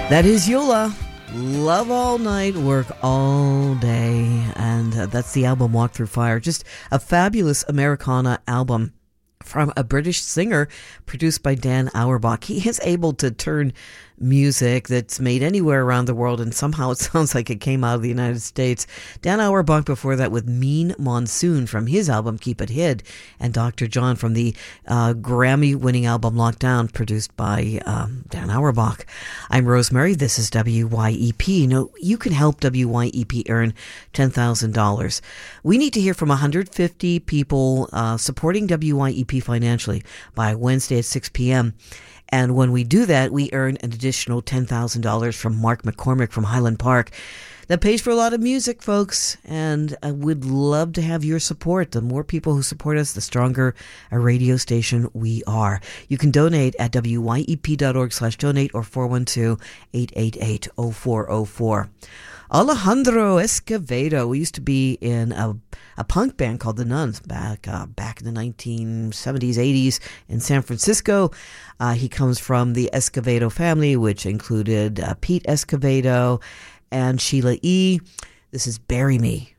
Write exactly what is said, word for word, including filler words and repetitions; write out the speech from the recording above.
That is Yola. Love all night, work all day. And uh, that's the album Walk Through Fire. Just a fabulous Americana album from a British singer produced by Dan Auerbach. He is able to turn music that's made anywhere around the world, and somehow it sounds like it came out of the United States. Dan Auerbach before that with Mean Monsoon from his album Keep It Hid, and Doctor John from the uh, Grammy-winning album Lockdown, produced by um, Dan Auerbach. I'm Rosemary. This is W Y E P. You know, you can help W Y E P earn ten thousand dollars. We need to hear from one hundred fifty people uh, supporting W Y E P financially by Wednesday at six p.m. And when we do that, we earn an additional ten thousand dollars from Mark McCormick from Highland Park. That pays for a lot of music, folks, and I would love to have your support. The more people who support us, the stronger a radio station we are. You can donate at W Y E P dot org slash donate or four one two, eight eight eight, zero four zero four. Alejandro Escovedo. We used to be in a a punk band called The Nuns back uh, back in the nineteen seventies, eighties in San Francisco. Uh, he comes from the Escovedo family, which included uh, Pete Escovedo and Sheila E. This is Bury Me.